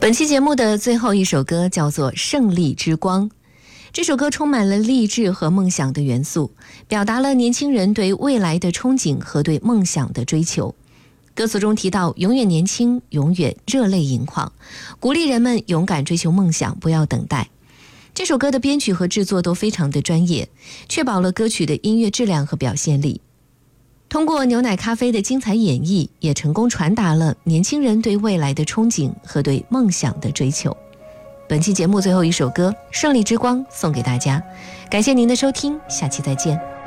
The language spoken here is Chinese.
本期节目的最后一首歌叫做《胜利之光》。这首歌充满了励志和梦想的元素，表达了年轻人对未来的憧憬和对梦想的追求。歌词中提到永远年轻，永远热泪盈眶，鼓励人们勇敢追求梦想，不要等待。这首歌的编曲和制作都非常的专业，确保了歌曲的音乐质量和表现力。通过牛奶咖啡的精彩演绎，也成功传达了年轻人对未来的憧憬和对梦想的追求。本期节目最后一首歌《胜利之光》送给大家，感谢您的收听，下期再见。